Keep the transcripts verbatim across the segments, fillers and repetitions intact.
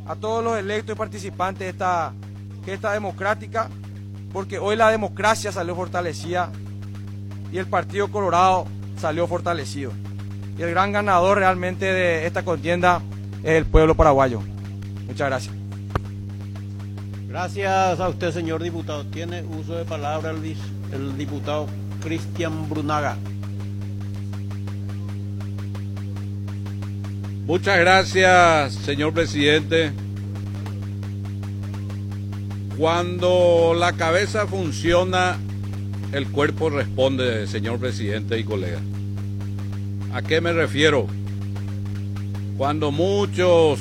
a todos los electos y participantes de esta gesta democrática, porque hoy la democracia salió fortalecida y el Partido Colorado salió fortalecido. Y el gran ganador realmente de esta contienda es el pueblo paraguayo. Muchas gracias. Gracias a usted, señor diputado. Tiene uso de palabra el, el diputado Cristian Brunaga. Muchas gracias, señor presidente. Cuando la cabeza funciona, el cuerpo responde, señor presidente y colegas. ¿A qué me refiero? Cuando muchos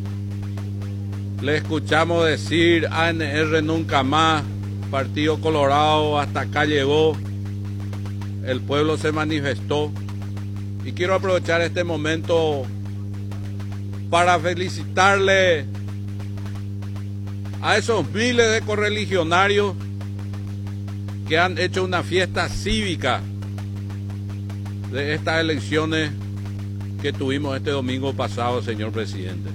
le escuchamos decir A N R nunca más, Partido Colorado hasta acá llegó, el pueblo se manifestó. Y quiero aprovechar este momento para felicitarle a esos miles de correligionarios que han hecho una fiesta cívica de estas elecciones que tuvimos este domingo pasado, señor presidente.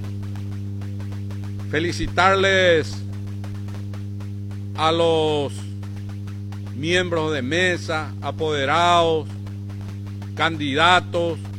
Felicitarles a los miembros de mesa, apoderados, candidatos,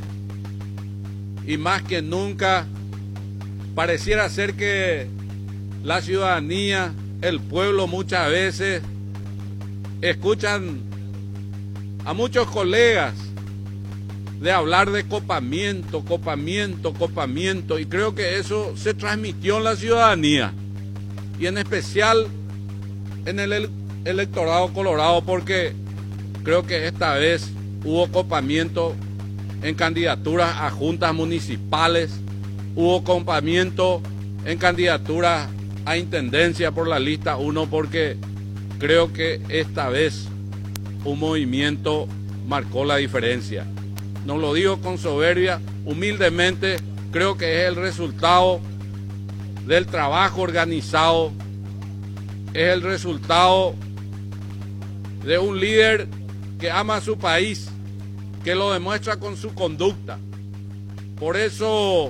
y más que nunca pareciera ser que la ciudadanía, el pueblo muchas veces escuchan a muchos colegas de hablar de copamiento, copamiento, copamiento, y creo que eso se transmitió en la ciudadanía y en especial en el electorado colorado, porque creo que esta vez hubo copamiento en candidaturas a juntas municipales, hubo copamiento en candidaturas a intendencia por la lista uno, porque creo que esta vez un movimiento marcó la diferencia. No lo digo con soberbia, humildemente creo que es el resultado del trabajo organizado, es el resultado de un líder que ama a su país, que lo demuestra con su conducta. Por eso,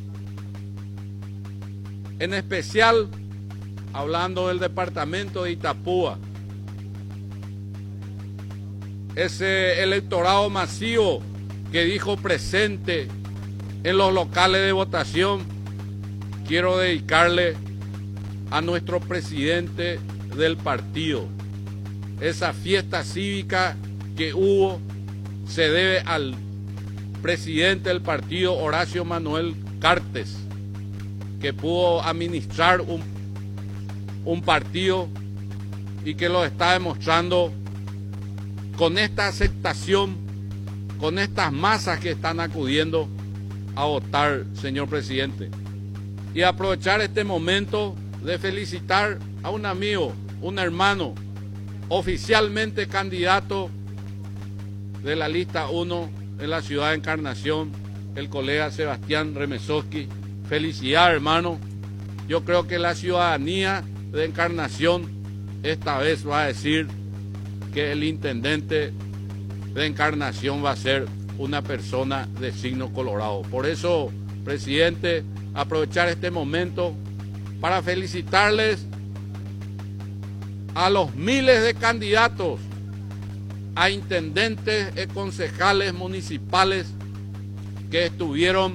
en especial, hablando del departamento de Itapúa, ese electorado masivo que dijo presente en los locales de votación, quiero dedicarle a nuestro presidente del partido. Esa fiesta cívica que hubo se debe al presidente del partido, Horacio Manuel Cartes, que pudo administrar un, un partido y que lo está demostrando con esta aceptación, con estas masas que están acudiendo a votar, señor presidente. Y aprovechar este momento de felicitar a un amigo, un hermano, oficialmente candidato de la lista uno en la ciudad de Encarnación, el colega Sebastián Remesoski. Felicidad, hermano. Yo creo que la ciudadanía de Encarnación esta vez va a decir que el intendente de Encarnación va a ser una persona de signo colorado. Por eso, presidente, aprovechar este momento para felicitarles a los miles de candidatos a intendentes y concejales municipales que estuvieron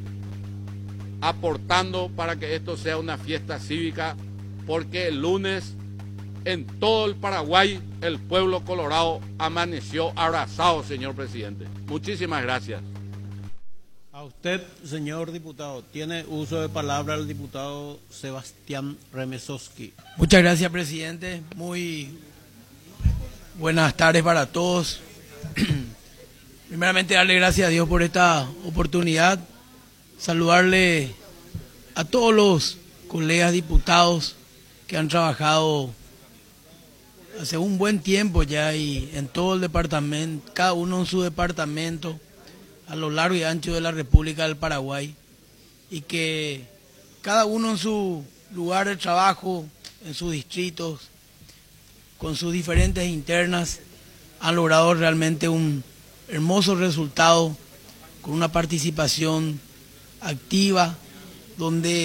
aportando para que esto sea una fiesta cívica, porque el lunes en todo el Paraguay el pueblo colorado amaneció abrazado, señor presidente. Muchísimas gracias. A usted, señor diputado, tiene uso de palabra el diputado Sebastián Remesoski. Muchas gracias, presidente. Muy buenas tardes para todos. Primeramente, darle gracias a Dios por esta oportunidad. Saludarle a todos los colegas diputados que han trabajado hace un buen tiempo ya y en todo el departamento, cada uno en su departamento, a lo largo y ancho de la República del Paraguay, y que cada uno en su lugar de trabajo, en sus distritos, con sus diferentes internas, han logrado realmente un hermoso resultado con una participación activa, donde